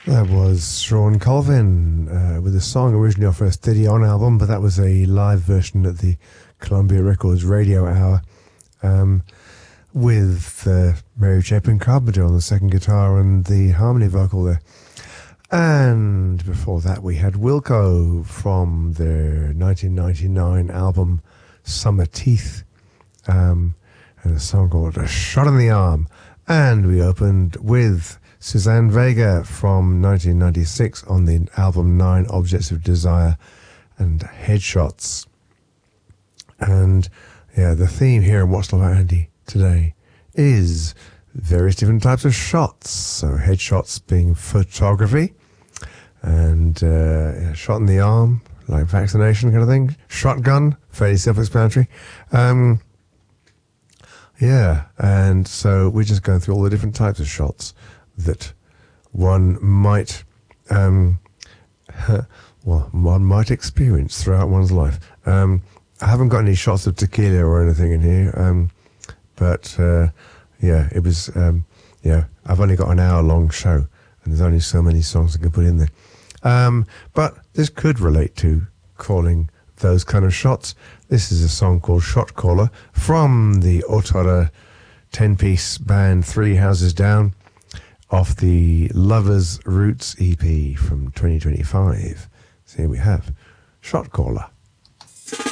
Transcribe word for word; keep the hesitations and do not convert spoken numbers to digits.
That was Sean Colvin uh, with a song originally off a Steady On album, but that was a live version at the Columbia Records Radio Hour um, with uh, Mary Chapin Carpenter on the second guitar and the harmony vocal there. And before that we had Wilco from their nineteen ninety-nine album Summer Teeth um, and a song called A Shot in the Arm. And we opened with Suzanne Vega from nineteen ninety-six on the album Nine Objects of Desire and Headshots. And yeah, the theme here in What's Love Andy today is various different types of shots. So headshots being photography, and uh, shot in the arm, like vaccination kind of thing. Shotgun, fairly self-explanatory. Um, yeah, and so we're just going through all the different types of shots that one might, um, well, one might experience throughout one's life. Um, I haven't got any shots of tequila or anything in here, um, but uh, yeah, it was, um, yeah, I've only got an hour-long show, and there's only so many songs I can put in there. Um, but this could relate to calling those kind of shots. This is a song called Shot Caller from the Otada ten-piece band Three Houses Down off the Lovers Roots E P from twenty twenty-five. So here we have Shot Caller.